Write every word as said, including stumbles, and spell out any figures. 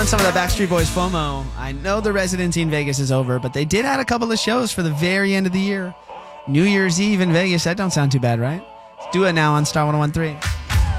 Some of the Backstreet Boys FOMO. I know the residency in Vegas is over, but they did add a couple of shows for the very end of the year. New Year's Eve in Vegas. That don't sound too bad, right? Let's do it now on Star one oh one three.